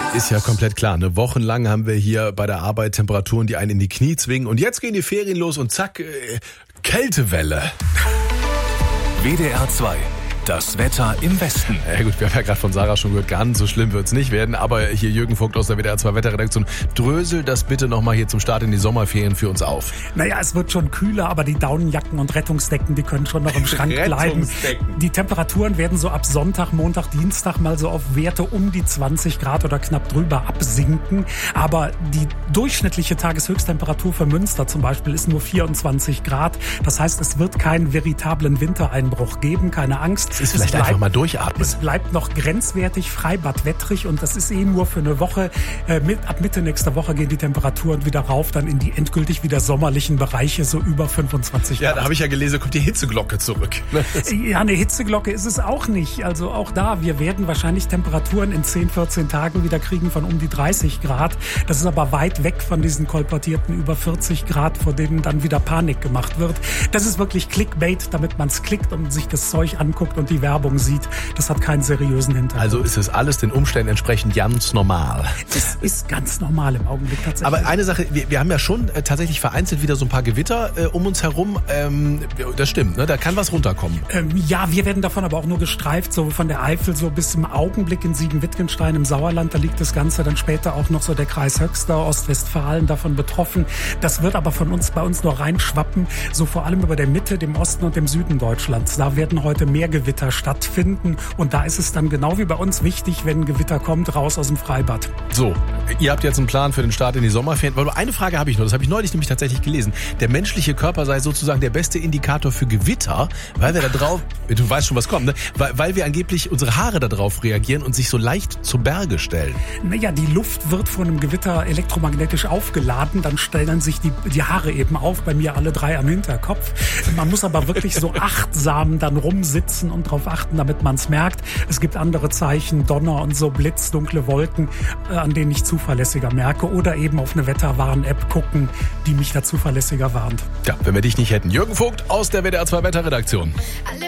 Ist ja komplett klar. Ne? Wochenlang haben wir hier bei der Arbeit Temperaturen, die einen in die Knie zwingen. Und jetzt gehen die Ferien los und zack, Kältewelle. WDR 2. Das Wetter im Westen. Ja gut, wir haben ja gerade von Sarah schon gehört, ganz so schlimm wird's nicht werden. Aber hier Jürgen Vogt aus der WDR 2 Wetterredaktion, drösel das bitte nochmal hier zum Start in die Sommerferien für uns auf. Naja, es wird schon kühler, aber die Daunenjacken und Rettungsdecken, die können schon noch im Schrank bleiben. Die Temperaturen werden so ab Sonntag, Montag, Dienstag mal so auf Werte um die 20 Grad oder knapp drüber absinken. Aber die durchschnittliche Tageshöchsttemperatur für Münster zum Beispiel ist nur 24 Grad. Das heißt, es wird keinen veritablen Wintereinbruch geben, keine Angst. Es ist vielleicht einfach mal durchatmen. Es bleibt noch grenzwertig, Freibad wettrig und das ist nur für eine Woche. Ab Mitte nächster Woche gehen die Temperaturen wieder rauf, dann in die endgültig wieder sommerlichen Bereiche, so über 25 Grad. Ja, da habe ich ja gelesen, kommt die Hitzeglocke zurück. Ja, eine Hitzeglocke ist es auch nicht. Also auch da, wir werden wahrscheinlich Temperaturen in 10, 14 Tagen wieder kriegen von um die 30 Grad. Das ist aber weit weg von diesen kolportierten über 40 Grad, vor denen dann wieder Panik gemacht wird. Das ist wirklich Clickbait, damit man es klickt und sich das Zeug anguckt und die Werbung sieht. Das hat keinen seriösen Hintergrund. Also ist es alles den Umständen entsprechend ganz normal. Es ist ganz normal im Augenblick tatsächlich. Aber eine Sache, wir haben ja schon tatsächlich vereinzelt wieder so ein paar Gewitter um uns herum. Das stimmt, ne? Da kann was runterkommen. Ja, wir werden davon aber auch nur gestreift, so von der Eifel so bis im Augenblick in Siegen-Wittgenstein im Sauerland. Da liegt das Ganze dann später auch noch so der Kreis Höxter, Ostwestfalen davon betroffen. Das wird aber bei uns nur reinschwappen, so vor allem über der Mitte, dem Osten und dem Süden Deutschlands. Da werden heute mehr Gewitter stattfinden und da ist es dann genau wie bei uns wichtig, wenn ein Gewitter kommt, raus aus dem Freibad. So, ihr habt jetzt einen Plan für den Start in die Sommerferien. Weil eine Frage habe ich noch, das habe ich neulich nämlich tatsächlich gelesen. Der menschliche Körper sei sozusagen der beste Indikator für Gewitter, weil wir da drauf, du weißt schon, was kommt, ne? Weil wir angeblich unsere Haare da drauf reagieren und sich so leicht zu Berge stellen. Naja, die Luft wird von einem Gewitter elektromagnetisch aufgeladen, dann stellen sich die Haare eben auf, bei mir alle 3 am Hinterkopf. Man muss aber wirklich so achtsam dann rumsitzen und darauf achten, damit man es merkt. Es gibt andere Zeichen, Donner und so, Blitz, dunkle Wolken, an denen ich zuverlässiger merke. Oder eben auf eine Wetterwarn-App gucken, die mich da zuverlässiger warnt. Ja, wenn wir dich nicht hätten. Jürgen Vogt aus der WDR 2 Wetterredaktion.